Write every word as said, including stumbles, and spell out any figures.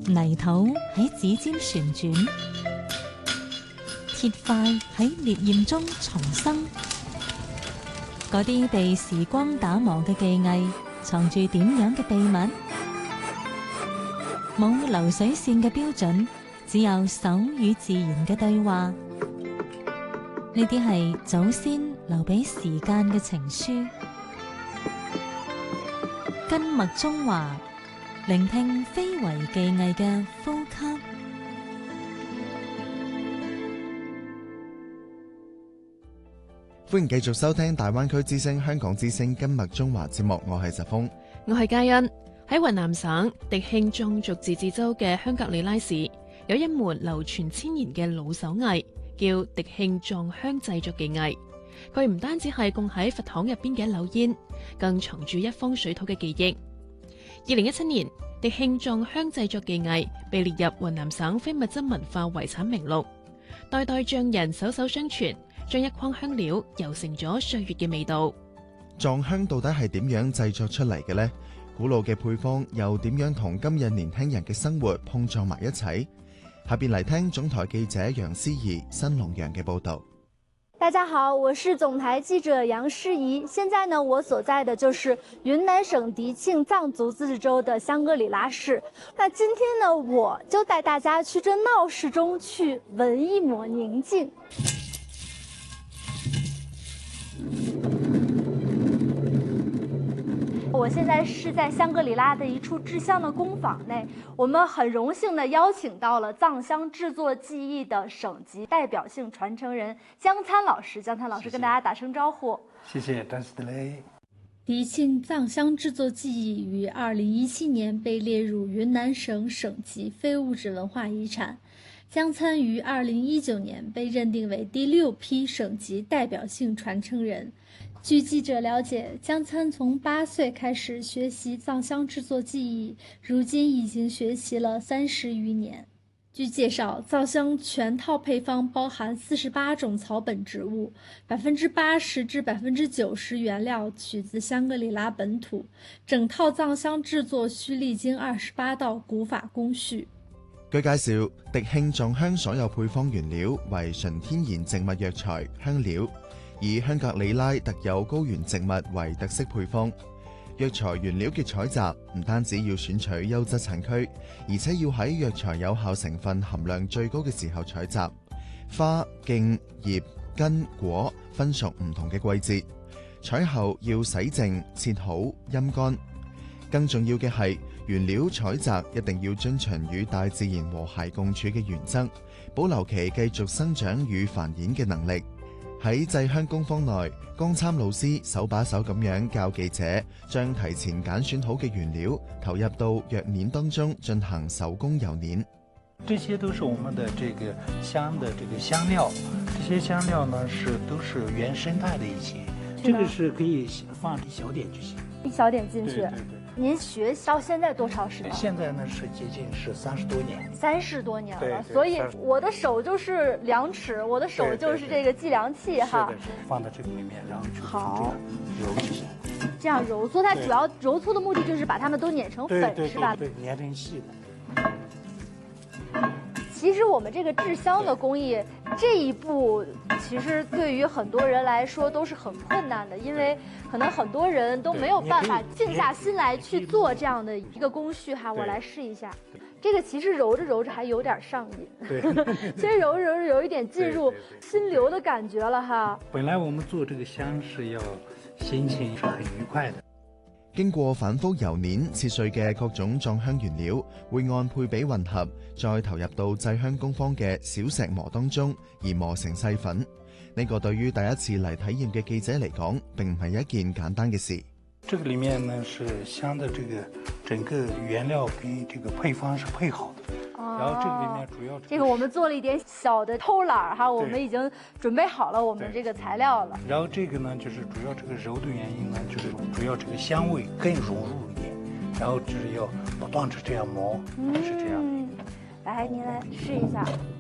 泥土喺指尖旋轉，鐵塊喺烈焰中重生。嗰啲被時光打磨嘅技藝，藏住點樣嘅秘密？冇流水線嘅標準，只有手與自然嘅對話。呢啲係祖先留俾時間嘅情書。根脈中華，聆聽非遺技藝嘅呼吸。 歡迎繼續收聽大灣區之聲香港之聲根脈中華節目，我係疾風， 我係嘉欣。喺雲南省迪慶藏族自治州嘅香格里拉市，有一門流傳千年嘅老手藝，叫迪慶藏香製作技藝。佢唔單止係供喺佛堂入邊嘅一縷煙，更藏住一方水土嘅記憶。二零一七年，迪慶藏香製作技藝被列入雲南省非物質文化遺產名錄，代代匠人手手相傳，將一筐香料揉成咗歲月嘅味道。 藏香到底係點樣製作出嚟嘅呢？古老嘅配方又點樣同今日年輕人嘅生活碰撞埋一齊？下邊嚟聽總台記者楊思怡、新龍陽嘅報道。 大家好，我是總台記者楊詩怡。現在呢，我所在的就是雲南省迪慶藏族自治州的香格里拉市。那今天呢，我就帶大家去這鬧市中去聞一抹寧靜。我現在是在香格里拉的一處製香的工坊內，我們很榮幸地邀請到了藏香製作技藝的省級代表性傳承人江參老師。江參老師跟大家打聲招呼。 謝謝，丹斯德雷。 迪慶藏香製作技藝於二零一七年被列入雲南省省級非物質文化遺產，江參於二零一九年被認定為第六批省級代表性傳承人。據記者了解，江參從八歲開始學習藏香製作技藝，如今已經學習了三十餘年。據介紹，藏香全套配方包含四十八種草本植物，百分之八十至百分之九十原料取自香格里拉本土。整套藏香製作需歷經二十八道古法工序。 據介紹，迪慶藏香所有配方原料為純天然植物藥材香料，以香格里拉特有高原植物為特色配方。藥材原料嘅採集唔單止要選取優質產區，而且要喺藥材有效成分含量最高嘅時候採集。花、莖、葉、根、果分屬唔同嘅季節，採後要洗淨、切好、陰乾。更重要嘅係，原料採集一定要遵循與大自然和諧共處嘅原則，保留其繼續生長與繁衍嘅能力。喺製香工坊內，江參老師手把手咁樣教記者將提前揀選好嘅原料投入到藥碾當中進行手工揉碾。 這些都是我們的這個香的這個香料，這些香料呢是都是原生態的一些，這個是可以放一小點就行， 一小點進去。 對對對。 您學到現在多長時間？ 現在呢是接近是三十多年， 三十多年了。 對對， 所以我的手就是量尺，我的手就是這個計量器哈。 是的，放到這個裏面，然後去好揉就行。 這樣揉搓，它主要揉搓的目的就是把它們都碾成粉， 對對對是吧？ 對，碾成細的。 其實我們這個製香的工藝這一步，其實對於很多人來說都是很困難的，因為可能很多人都沒有辦法靜下心來去做這樣的一個工序哈。我來試一下，這個其實揉着揉着還有點上癮， 對， 其實揉着揉着有一點進入心流的感覺了哈。 本來我們做這個香是要心情是很愉快的。 經過反覆揉捻切碎嘅各種藏香原料，會按配比混合，再投入到製香工坊嘅小石磨當中，而磨成細粉。呢、這個對於第一次嚟體驗嘅記者嚟講，並唔係一件簡單嘅事。 這個裏面呢是香的這個整個原料跟這個配方是配好的。然後這個裡面主要這個我們做了一點小的偷懶哈，我們已經準備好了我們這個材料了。 然後這個呢，就是主要這個揉的原因呢，就是主要這個香味更融入一點，然後只要不斷地這樣磨，嗯、是這樣的。 來，您來試一下。